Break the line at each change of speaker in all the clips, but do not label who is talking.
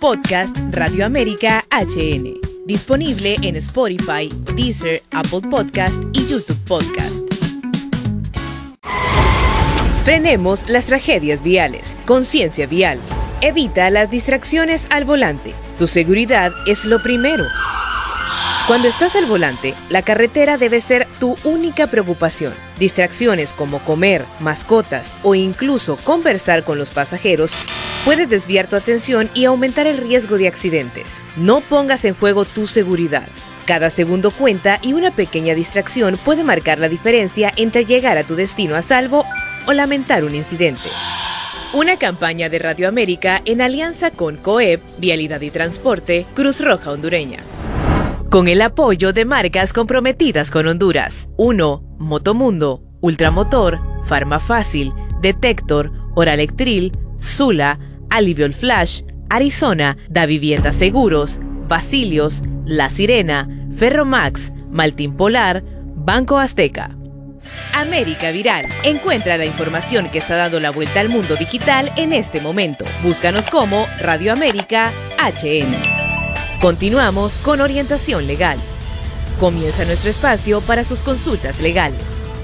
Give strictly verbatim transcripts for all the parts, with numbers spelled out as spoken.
Podcast Radio América H N. Disponible en Spotify, Deezer, Apple Podcast y YouTube Podcast. Frenemos las tragedias viales. Conciencia vial. Evita las distracciones al volante. Tu seguridad es lo primero. Cuando estás al volante, la carretera debe ser tu única preocupación. Distracciones como comer, mascotas o incluso conversar con los pasajeros puede desviar tu atención y aumentar el riesgo de accidentes. No pongas en juego tu seguridad. Cada segundo cuenta y una pequeña distracción puede marcar la diferencia entre llegar a tu destino a salvo o lamentar un incidente. Una campaña de Radio América en alianza con COEP, Vialidad y Transporte, Cruz Roja Hondureña. Con el apoyo de marcas comprometidas con Honduras. uno. Motomundo, Ultramotor, Farmafácil, Detector, Oralectril, Sula, Aliviol Flash, Arizona, Da Vivienda Seguros, Basilios, La Sirena, Ferromax, Maltín Polar, Banco Azteca. América Viral. Encuentra la información que está dando la vuelta al mundo digital en este momento. Búscanos como Radio América H N. Continuamos con orientación legal. Comienza nuestro espacio para sus consultas legales.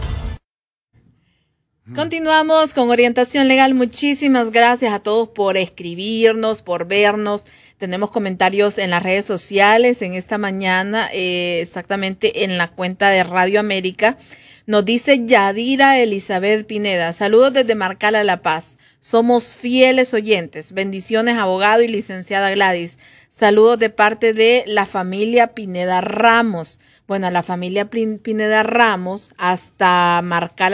Continuamos con orientación legal. Muchísimas gracias a todos por escribirnos, por vernos. Tenemos comentarios en las redes sociales en esta mañana, eh, exactamente en la cuenta de Radio América. Nos dice Yadira Elizabeth Pineda. Saludos desde Marcala, La Paz. Somos fieles oyentes. Bendiciones, abogado y licenciada Gladys. Saludos de parte de la familia Pineda Ramos. Bueno, la familia Pineda Ramos hasta Marcala